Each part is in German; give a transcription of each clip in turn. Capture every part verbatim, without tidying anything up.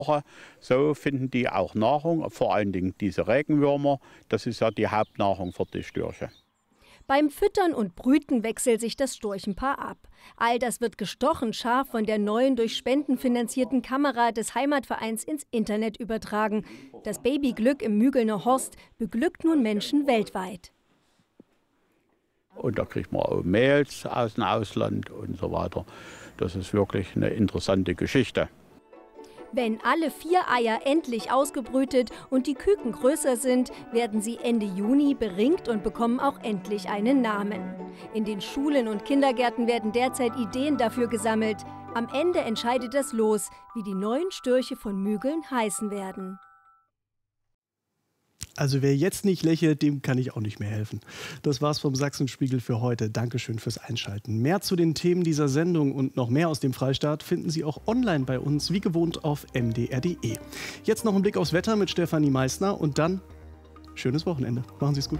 So finden die auch Nahrung, vor allen Dingen diese Regenwürmer. Das ist ja die Hauptnahrung für die Störche. Beim Füttern und Brüten wechselt sich das Storchenpaar ab. All das wird gestochen scharf von der neuen, durch Spenden finanzierten Kamera des Heimatvereins ins Internet übertragen. Das Babyglück im Mügelner Horst beglückt nun Menschen weltweit. Und da kriegt man auch Mails aus dem Ausland und so weiter. Das ist wirklich eine interessante Geschichte. Wenn alle vier Eier endlich ausgebrütet und die Küken größer sind, werden sie Ende Juni beringt und bekommen auch endlich einen Namen. In den Schulen und Kindergärten werden derzeit Ideen dafür gesammelt. Am Ende entscheidet das Los, wie die neuen Störche von Mügeln heißen werden. Also wer jetzt nicht lächelt, dem kann ich auch nicht mehr helfen. Das war's vom Sachsenspiegel für heute. Dankeschön fürs Einschalten. Mehr zu den Themen dieser Sendung und noch mehr aus dem Freistaat finden Sie auch online bei uns, wie gewohnt auf m d r punkt d e. Jetzt noch ein Blick aufs Wetter mit Stefanie Meissner und dann schönes Wochenende. Machen Sie es gut.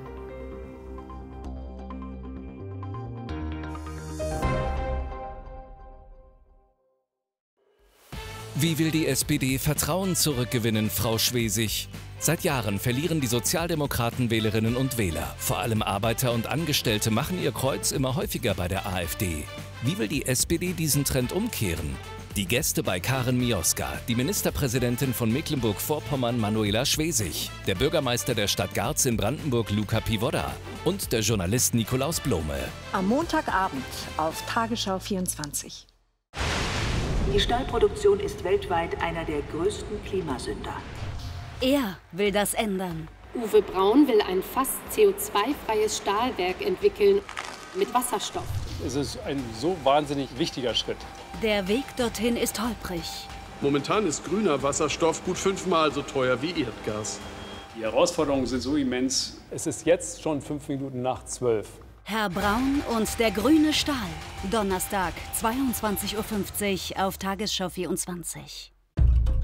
Wie will die S P D Vertrauen zurückgewinnen, Frau Schwesig? Seit Jahren verlieren die Sozialdemokraten Wählerinnen und Wähler. Vor allem Arbeiter und Angestellte machen ihr Kreuz immer häufiger bei der AfD. Wie will die S P D diesen Trend umkehren? Die Gäste bei Karin Mioska, die Ministerpräsidentin von Mecklenburg-Vorpommern Manuela Schwesig, der Bürgermeister der Stadt Garz in Brandenburg Luca Pivoda und der Journalist Nikolaus Blome. Am Montagabend auf Tagesschau vierundzwanzig. Die Stahlproduktion ist weltweit einer der größten Klimasünder. Er will das ändern. Uwe Braun will ein fast C O zwei freies Stahlwerk entwickeln mit Wasserstoff. Es ist ein so wahnsinnig wichtiger Schritt. Der Weg dorthin ist holprig. Momentan ist grüner Wasserstoff gut fünfmal so teuer wie Erdgas. Die Herausforderungen sind so immens. Es ist jetzt schon fünf Minuten nach zwölf. Herr Braun und der grüne Stahl. Donnerstag, zweiundzwanzig Uhr fünfzig auf Tagesschau vierundzwanzig.